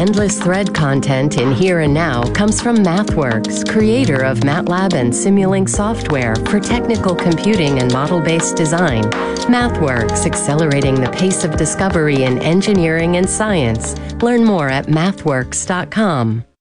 endless thread content in Here and Now comes from MathWorks, creator of MATLAB and Simulink software for technical computing and model-based design. MathWorks, accelerating the pace of discovery in engineering and science. Learn more at mathworks.com.